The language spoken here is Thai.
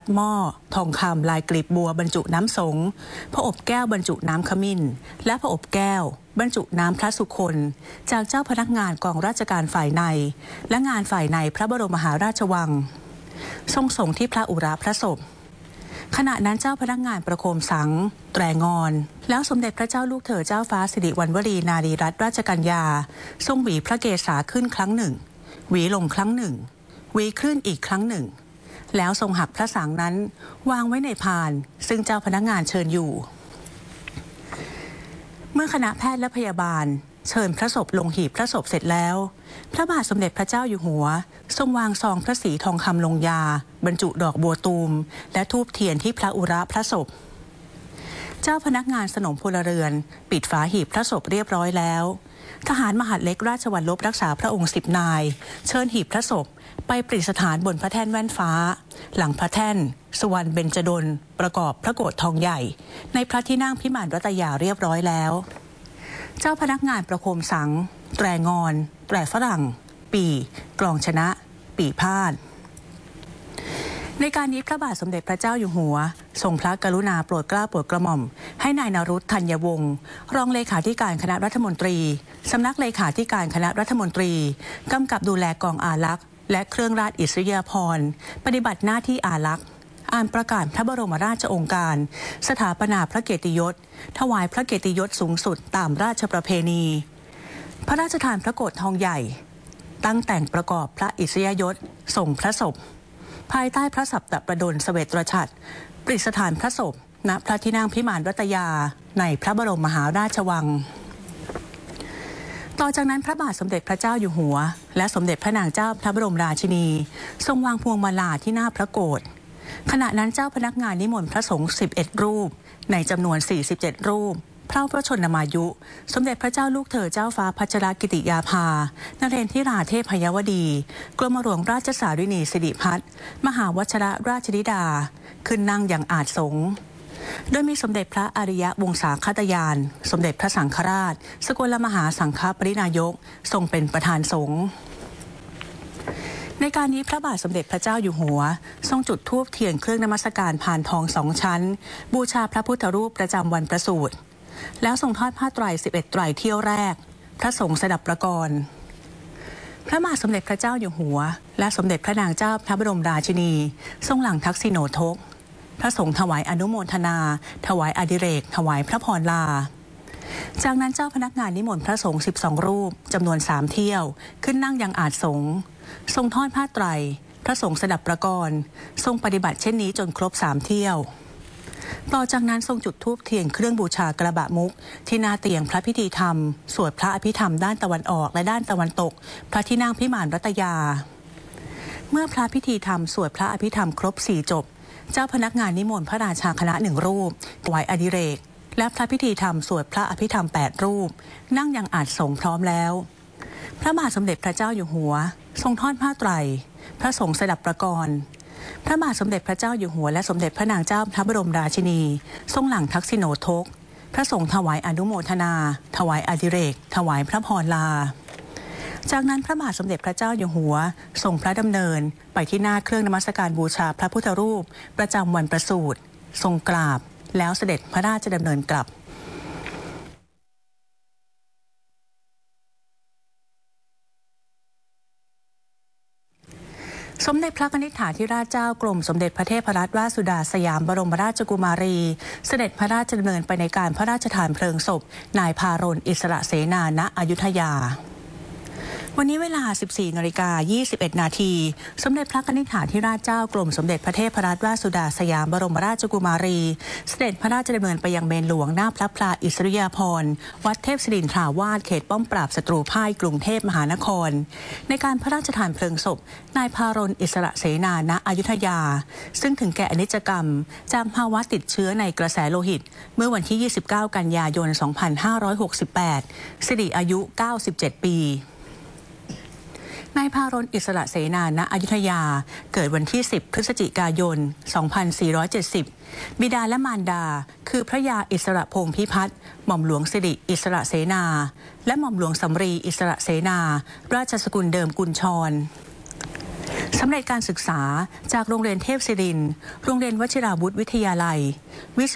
หม้อทองคำลายกลีบบัวบรรจุน้ำสงฆ์พระอบแก้วบรรจุน้ำขมิ้นและพระอบแก้วบรรจุน้ำพระสุคนจากเจ้าพนักงานกองราชการฝ่ายในและงานฝ่ายในพระบรมมหาราชวังทรงส่งที่พระอุราพระศพขณะนั้นเจ้าพนักงานประโคมสังแตรงอนแล้วสมเด็จพระเจ้าลูกเธอเจ้าฟ้าสิริวัณวรีนารีรัตนราชกัญญาทรงหวีพระเกศาขึ้นครั้งหนึ่งหวีลงครั้งหนึ่งหวีขึ้นอีกครั้งหนึ่งแล้วทรงหักพระสังนั้นวางไว้ในพานซึ่งเจ้าพนักงานเชิญอยู่เมื่อคณะแพทย์และพยาบาลเชิญพระศพลงหีบพระศพเสร็จแล้วพระบาทสมเด็จพระเจ้าอยู่หัวทรงวางซองพระศรีทองคำลงยาบรรจุดอกบัวตูมและธูปเทียนที่พระอุระพระศพเจ้าพนักงานสนมพลเรือนปิดฝาหีบพระศพเรียบร้อยแล้วทหารมหาดเล็กราชวัลลบรักษาพระองค์10 นายเชิญหีบพระศพไปประดิษฐานบนพระแท่นแว่นฟ้าหลังพระแท่นสุวรรณเบญจดลประกอบพระโกฐทองใหญ่ในพระที่นั่งพิมานรัตยาเรียบร้อยแล้วเจ้าพนักงานประโคมสังแตรงอนแตรฝรั่งปีกลองชนะปีพาดในการนี้พระบาทสมเด็จพระเจ้าอยู่หัวทรงพระกรุณาโปรดเกล้าโปรดกระหม่อมให้นายนรุตธัญวงศ์รองเลขาธิการคณะรัฐมนตรีสำนักเลขาธิการคณะรัฐมนตรีกำกับดูแลกองอารักษ์และเครื่องราชอิสริยาภรณ์ปฏิบัติหน้าที่อารักษ์อ่านประกาศพระบรมราชโองการสถาปนาพระเกียรติยศถวายพระเกียรติยศสูงสุดตามราชประเพณีพระราชทานพระโกฐทองใหญ่ตั้งแต่งประกอบพระอิสริยยศส่งพระศพภายใต้พระสัปตประดลเสวตฉัตรประดิษฐานพระศพณพระที่นั่งพิมานรัตยาในพระบรมมหาราชวังต่อจากนั้นพระบาทสมเด็จพระเจ้าอยู่หัวและสมเด็จพระนางเจ้าพระบรมราชินีทรงวางพวงมาลาที่หน้าพระโกฐขณะนั้นเจ้าพนักงานนิมนต์พระสงฆ์11 รูปในจำนวน47 รูปพระชนมายุสมเด็จพระเจ้าลูกเธอเจ้าฟ้าพัชรกิติยาภานเรนทิราเทพยวดีกรมหลวงราชสารินีสิริพัฒน์มหาวชิรราชธิดาขึ้นนั่งอย่างอาจสงฆ์โดยมีสมเด็จพระอริยวงศาคตยานสมเด็จพระสังฆราชสกลมหาสังฆปรินายกทรงเป็นประธานสงฆ์ในการนี้พระบาทสมเด็จพระเจ้าอยู่หัวทรงจุดธูปเทียนเครื่องนมัสการพานทอง2 ชั้นบูชาพระพุทธรูปประจำวันประสูติแล้วทรงทอดผ้าไตร11 ไตรเที่ยวแรกพระสงฆ์สดับประกรณ์พระบาทสมเด็จพระเจ้าอยู่หัวและสมเด็จพระนางเจ้าพระบรมราชินีทรงหลังทักษิโณทกพระสงฆ์ถวายอนุโมทนาถวายอดิเรกถวายพระพรลาจากนั้นเจ้าพนักงานนิมนต์พระสงฆ์12 รูปจำนวน3 เที่ยวขึ้นนั่งยังอาจสงฆ์ทรงทอดผ้าไตรพระสงฆ์สดับประกรณ์ทรงปฏิบัติเช่นนี้จนครบ3 เที่ยวต่อจากนั้นทรงจุดธูปเทียนเครื่องบูชากระบะมุกที่หน้าเตียงพระพิธีธรรมสวดพระอภิธรรมด้านตะวันออกและด้านตะวันตกพระที่นั่งพิมานรัตยาเมื่อพระพิธีธรรมสวดพระอภิธรรมครบ4 จบเจ้าพนักงานนิมนต์พระราชาคณะ1 รูปถวายอดิเรกและพระพิธีธรรมสวดพระอภิธรรม8 รูปนั่งยังอาจสงฆ์พร้อมแล้วพระบาทสมเด็จพระเจ้าอยู่หัวทรงทอดผ้าไตรพระสงฆ์สดับประกรณ์พระบาทสมเด็จพระเจ้าอยู่หัวและสมเด็จพระนางเจ้าพระบรมราชินีทรงหลังทักษิโณทกพระสงฆ์ถวายอนุโมทนาถวายอดิเรกถวายพระพรลาจากนั้นพระบาทสมเด็จพระเจ้าอยู่หัวทรงพระดำเนินไปที่หน้าเครื่องนมัสการบูชาพระพุทธรูปประจำวันประสูติทรงกราบแล้วเสด็จพระราชดำเนินกลับสมเด็จพระนิธิฐาธิราชเจ้ากรมสมเด็จพระเทพรัตนราชสุดาสยามบรมราชกุมารีเสด็จพระราชดำเนินไปในการพระราชทานเพลิงศพนายพารณอิสระเสนาณอยุธยาวันนี้เวลา 14:21 นาทีสมเด็จพระนิธิฐาธิราชเจ้ากรมสมเด็จพระเทพรัตนราชสุดาสยามบรมราชกุมารีเสด็จพระราชดำเนินไปยังเมนหลวงหน้าพระพลาอิสริยาภรณ์วัดเทพศิรินทราวาสเขตป้อมปราบศัตรูพ่ายกรุงเทพมหานครในการพระราชทานเพลิงศพนายพารณอิสระเสนาณอยุธยาซึ่งถึงแก่อนิจกรรมจากภาวะติดเชื้อในกระแสโลหิตเมื่อวันที่ 29 กันยายน 2568 สิริอายุ 97 ปีนายพารณอิสระเสนาณอยุธยาเกิดวันที่ 10 พฤศจิกายน 2470 บิดาและมารดาคือพระยาอิสระพงษ์พิพัฒน์หม่อมหลวงสิริอิสระเสนาและหม่อมหลวงสำรีอิสระเสนาราชสกุลเดิมกุญชรสำเร็จการศึกษาจากโรงเรียนเทพศิรินทร์โรงเรียนวชิราวุธวิทยาลัย